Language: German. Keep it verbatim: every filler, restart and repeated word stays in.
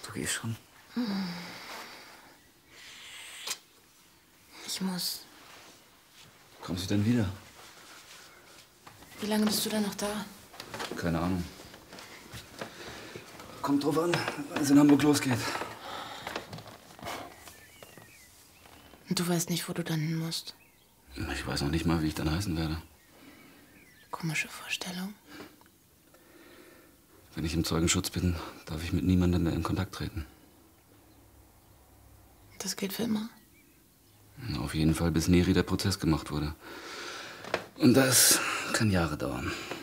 Du gehst schon. Ich muss. Kommst du denn wieder? Wie lange bist du denn noch da? Keine Ahnung. Kommt drauf an, wenn es in Hamburg losgeht. Und du weißt nicht, wo du dann hin musst? Ich weiß noch nicht mal, wie ich dann heißen werde. Komische Vorstellung. Wenn ich im Zeugenschutz bin, darf ich mit niemandem mehr in Kontakt treten. Das gilt für immer? Auf jeden Fall, bis Neri der Prozess gemacht wurde. Und das kann Jahre dauern.